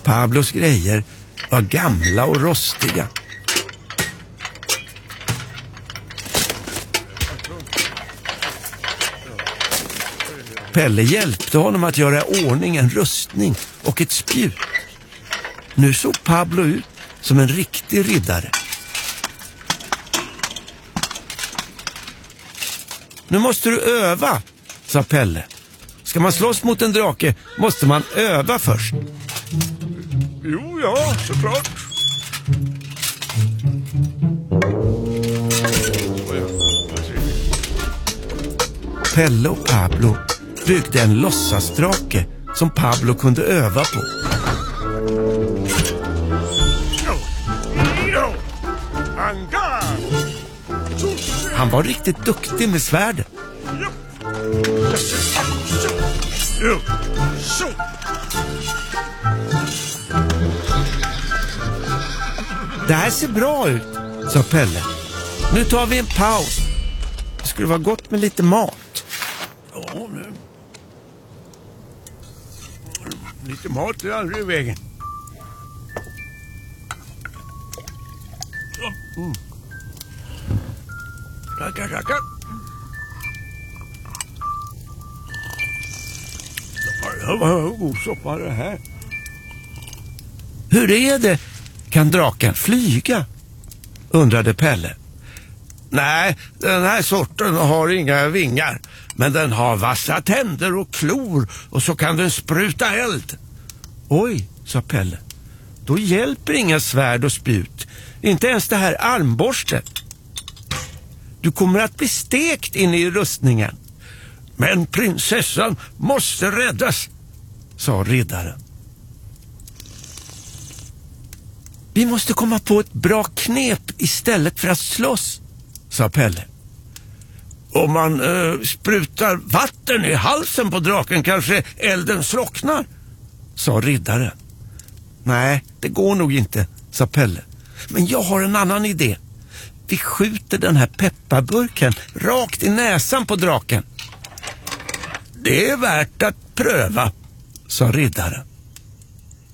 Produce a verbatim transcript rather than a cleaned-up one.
Pablos grejer var gamla och rostiga. Pelle hjälpte honom att göra ordning en rustning och ett spjut. Nu såg Pablo ut som en riktig riddare. Nu måste du öva, sa Pelle. Ska man slåss mot en drake måste man öva först. Jo, ja, såklart. Pelle och Pablo byggde en låtsasdrake som Pablo kunde öva på. Han var riktigt duktig med svärdet. Det här ser bra ut, sa Pelle. Nu tar vi en paus. Det skulle vara gott med lite mat. Ja, nu. Lite mat är aldrig i vägen. Mm. Tackar, tackar. Det var god soppa det här. Hur är det? Kan draken flyga? Undrade Pelle. Nej, den här sorten har inga vingar. Men den har vassa tänder och klor. Och så kan den spruta eld. Oj, sa Pelle. Då hjälper inga svärd och spjut. Inte ens det här armborstet. Du kommer att bli stekt inne i rustningen. Men prinsessan måste räddas, sa riddaren. Vi måste komma på ett bra knep istället för att slåss, sa Pelle. Om man eh, sprutar vatten i halsen på draken kanske elden slocknar, sa riddaren. Nej, det går nog inte, sa Pelle. Men jag har en annan idé. Vi skjuter den här pepparburken rakt i näsan på draken. Det är värt att pröva, sa riddaren.